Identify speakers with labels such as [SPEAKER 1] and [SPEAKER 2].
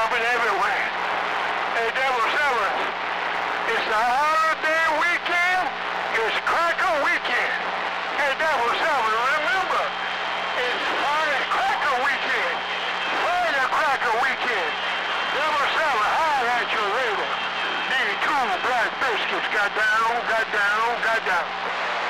[SPEAKER 1] jumping everywhere. Hey, Devil Seven, it's the holiday weekend. It's Cracker Weekend. Hey, Devil Seven, remember, it's Cracker Weekend. Cracker Weekend. Devil Seven, holler at you later. These two black biscuits got down, got down, got down.